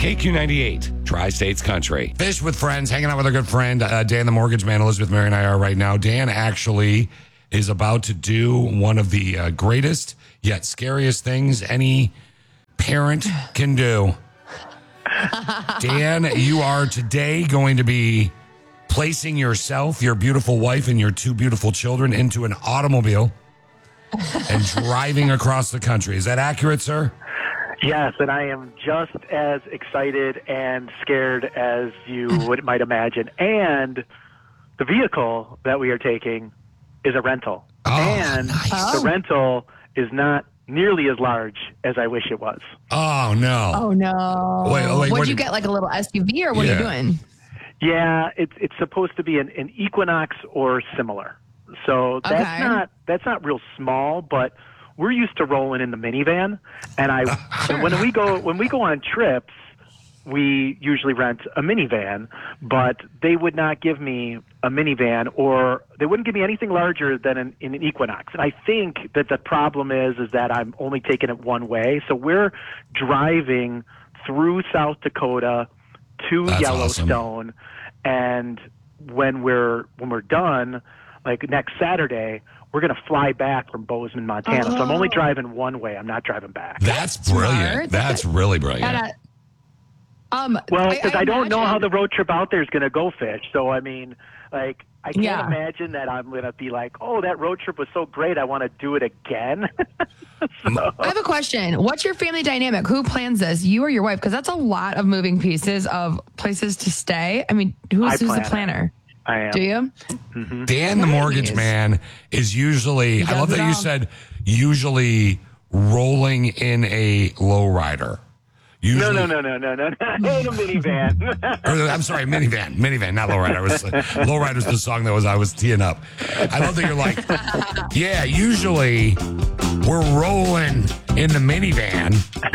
KQ98, Tri-States Country. Fish with friends, hanging out with our good friend, Dan the Mortgage Man. Elizabeth, Mary, and I are right now. Dan actually is about to do one of the greatest yet scariest things any parent can do. Dan, you are today going to be placing yourself, your beautiful wife, and your two beautiful children into an automobile and driving across the country. Is that accurate, sir? Yes, and I am just as excited and scared as you might imagine. And the vehicle that we are taking is a rental. And the rental is not nearly as large as I wish it was. Oh, no. Oh, no. Wait, What'd you get, like a little SUV, or what are you doing? Yeah, it's supposed to be an Equinox or similar. So that's not real small, but we're used to rolling in the minivan, and and when we go on trips, we usually rent a minivan, but they would not give me a minivan, or they wouldn't give me anything larger than an Equinox. And I think that the problem is that I'm only taking it one way. So we're driving through South Dakota to Yellowstone, and when we're done, like next Saturday, we're going to fly back from Bozeman, Montana. So I'm only driving one way. I'm not driving back. That's brilliant. That's really brilliant. Well, because I don't know how the road trip out there is going to go, Fish. So, I mean, like, I can't imagine that I'm going to be like, oh, that road trip was so great, I want to do it again. I have a question. What's your family dynamic? Who plans this, you or your wife? Because that's a lot of moving pieces of places to stay. I mean, who's the planner? I am. Do you? Mm-hmm. Dan, the mortgage man, is usually, I love that you said, usually rolling in a lowrider. Usually, No. In a minivan. I'm sorry, minivan, not lowrider. Lowrider's the song I was teeing up. I love that you're like, yeah, usually we're rolling in the minivan.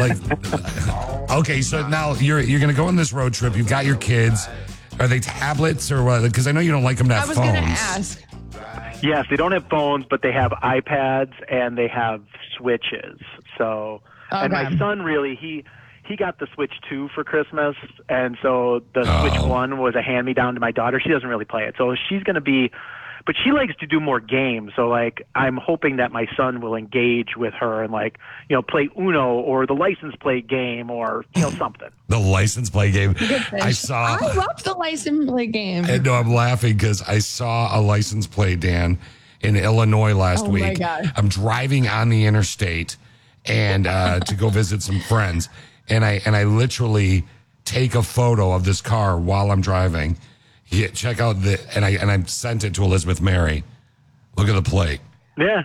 Like, okay, so now you're going to go on this road trip. You've got your kids. Are they tablets or what? Because I know you don't like them to have phones. I was going to ask. Yes, they don't have phones, but they have iPads and they have Switches. So, and my son really, he got the Switch 2 for Christmas, and so the Switch 1 was a hand-me-down to my daughter. She doesn't really play it, so she's going to be, but she likes to do more games, so, like, I'm hoping that my son will engage with her and, like, you know, play Uno or the license plate game or, you know, something. The license plate game. I loved the license plate game. And no, I'm laughing because I saw a license plate, Dan, in Illinois last week. My God. I'm driving on the interstate and to go visit some friends. And I literally take a photo of this car while I'm driving. Check out and I sent it to Elizabeth Mary. Look at the plate. Yeah.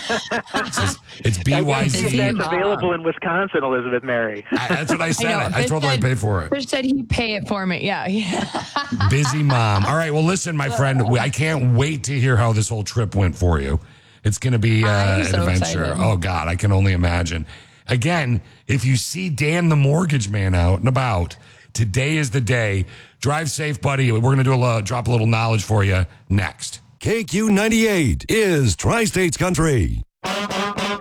It's BYZ. That's available in Wisconsin, Elizabeth Mary. That's what I said. I told her I'd pay for it. Fish said he'd pay it for me. Yeah. Busy mom. All right. Well, listen, my friend, I can't wait to hear how this whole trip went for you. It's going to be an adventure. Excited. Oh, God. I can only imagine. Again, if you see Dan the Mortgage Man out and about, today is the day. Drive safe, buddy. We're going to drop a little knowledge for you next. KQ98 is Tri-States Country.